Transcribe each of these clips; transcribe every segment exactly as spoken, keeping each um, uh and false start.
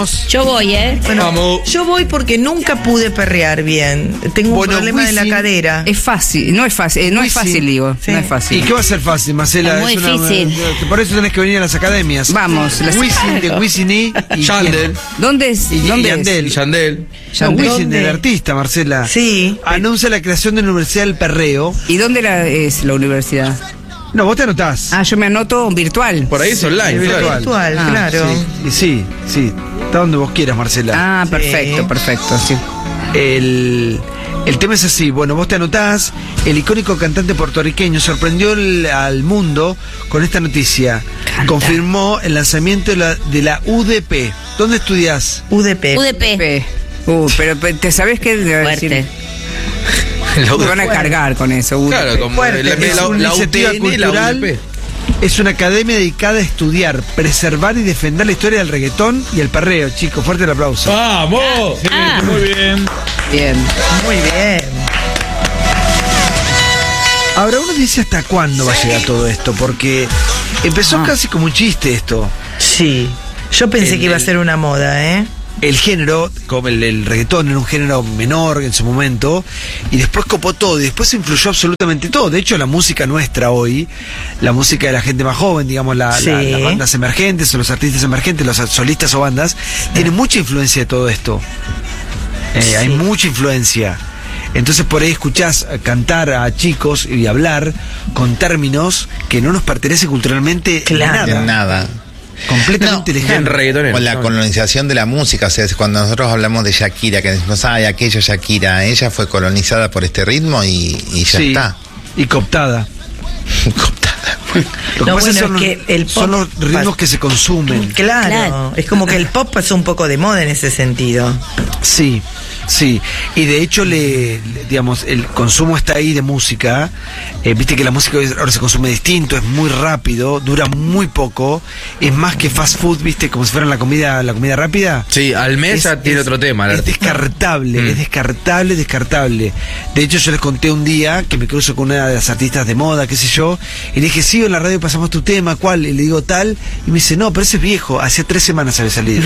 Yo voy, ¿eh? Bueno, Vamos. yo voy porque nunca pude perrear bien. Tengo Bueno, un problema de la Wisin cadera. Es fácil, no es fácil, eh, no es Wisin. fácil, digo, Sí. no es fácil. ¿Y qué va a ser fácil, Marcela? Es muy una- difícil. por eso tenés que venir a las academias. Vamos, las- Wisin, de Wisin y... y Yandel. ¿Dónde es? Y- y ¿Dónde es? Yandel. Y Yandel. No, Wisin, ¿Dónde? el artista, Marcela. Sí. Anuncia la creación de la Universidad del Perreo. ¿Y dónde la- es la universidad? No, vos te anotás. Ah, yo me anoto virtual. Por ahí es online, es claro. Virtual, Ah, claro. Sí, y sí, sí. Está donde vos quieras, Marcela. Ah, Sí. perfecto, perfecto, sí. El, el tema es así, bueno, vos te anotás, el icónico cantante puertorriqueño sorprendió el- al mundo con esta noticia. Canta. Confirmó el lanzamiento de la, de la U D P. ¿Dónde estudiás? U D P. U D P. P. Uh, pero pero, ¿te sabés qué? Fuerte. Me van a cargar con eso. U D P. Claro, como Fuerte, la, es la, una la iniciativa U T N y la cultural. U D P. Es una academia dedicada a estudiar, preservar y defender la historia del reggaetón y el perreo, chicos. Fuerte el aplauso. ¡Vamos! Ah. Muy bien. Bien. Muy bien. Ahora uno dice hasta cuándo va a llegar todo esto, porque empezó Ah. casi como un chiste esto. Sí. Yo pensé El- que iba a el- ser una moda, ¿eh? El género, como el, el reggaetón era un género menor en su momento, y después copó todo, y después influyó absolutamente todo. De hecho, la música nuestra hoy, la música de la gente más joven, digamos, la, Sí. la- las bandas emergentes o los artistas emergentes, los solistas o bandas, tiene mucha influencia de todo esto. Eh, Sí. Hay mucha influencia. Entonces por ahí escuchás cantar a chicos y hablar con términos que no nos pertenecen culturalmente de Claro. nada. De nada. Completamente No, Bien lejano. reggaetonero. Con la colonización de la música, o sea, es cuando nosotros hablamos de Shakira, que decimos, ay, aquella Shakira, ella fue colonizada por este ritmo y, y ya Sí, está. y cooptada. Cooptada. Lo que No, pasa bueno, son, es los, que el son pop los ritmos pas- que se consumen. Claro. Claro. Es como que el pop pasó un poco de moda en ese sentido. Sí, sí. Y de hecho, le, le- digamos, el consumo está ahí de música. Eh, Viste que la música hoy- ahora se consume distinto, es muy rápido, dura muy poco. Es más que fast food, viste, como si fuera la comida, la comida rápida. Sí, al mes Es- ya tiene es- otro tema. el Es artista. descartable, Mm. es descartable, descartable. De hecho, yo les conté un día que me cruzo con una de las artistas de moda, qué sé yo, y le dije, sí, en la radio pasamos tu tema, ¿cuál? Y le digo tal, y me dice, no, pero ese es viejo, hace tres semanas había salido.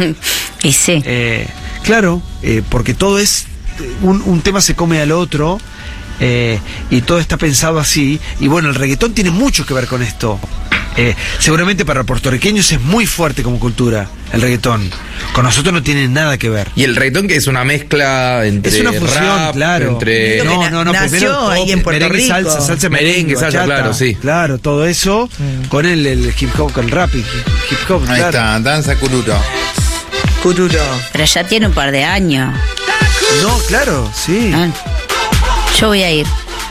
Y sí. Eh, claro, eh, porque todo es, un, un tema se come al otro, eh, y todo está pensado así, y bueno, el reggaetón tiene mucho que ver con esto. Eh, seguramente para puertorriqueños es muy fuerte como cultura el reggaetón. Con nosotros no tiene nada que ver. Y el reggaetón que es una mezcla entre Es una fusión, rap, claro. entre... Lo que na- nació primero ahí en Puerto merengue, Rico. salsa, salsa, Merengue, salsa, bachata, claro, sí. Claro, todo eso con el, el hip hop, con el rap y hip, hip hop, Ahí claro. está, danza cururo. Cururo. Pero ya tiene un par de años. No, claro, sí. Ah, Yo voy a ir.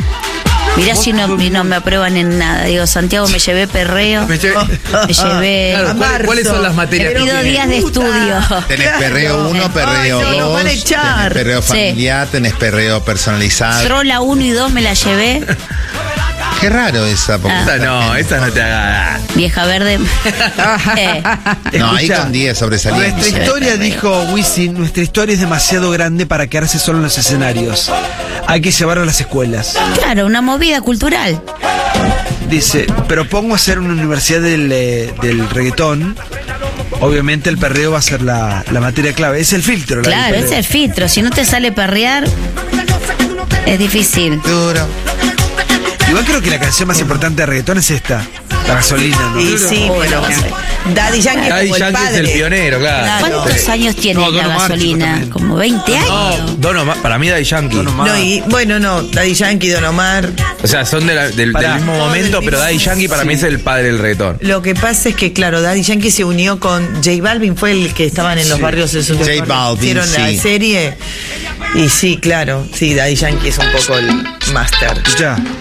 Mirá si no, no me aprueban en nada. Digo, Santiago, me llevé perreo. Me llevé- Me llevé. Claro, A ¿cuál- ¿cuáles marzo. son las materias? Te pido Pero días de puta. estudio. Tenés Claro. perreo uno, perreo Ay, no, nos dos, van a echar. tenés perreo Sí. familiar, tenés perreo personalizado. Trola uno y dos me la llevé. Qué raro esa, porque Ah. Esta no, esta no te haga... Vieja verde. Eh, no, ahí Escuchá, con diez sobresalientes. Nuestra historia, dijo Wisin, nuestra historia es demasiado grande para quedarse solo en los escenarios. Hay que llevarlo a las escuelas. claro, una movida cultural. Dice, propongo hacer una universidad del, eh, del reggaetón. Obviamente el perreo va a ser la, la materia clave. Es el filtro. la del Claro, perreo. ese es el filtro. Si no te sale perrear, es difícil. Duro. Igual creo que la canción más importante de reggaetón es esta. La gasolina, ¿no? Y sí, pero Daddy Yankee es Daddy como el Yankee es padre. el pionero, claro. ¿Cuántos años tiene No, la Don Omar, gasolina? también. Como veinte años. No, Don Omar, para mí Daddy Yankee. Don Omar. No, y bueno, no, Daddy Yankee, Don Omar. O sea, son de la- del, del Pará. mismo No, momento, del pero mismo- Daddy Yankee para mí es el padre del reggaetón. Lo que pasa es que, claro, Daddy Yankee se unió con J Balvin, fue el que estaban en los Sí. barrios esos. J barrios, Balvin, hicieron sí. la serie. Y sí, claro, sí, Daddy Yankee es un poco el máster. Escuchá,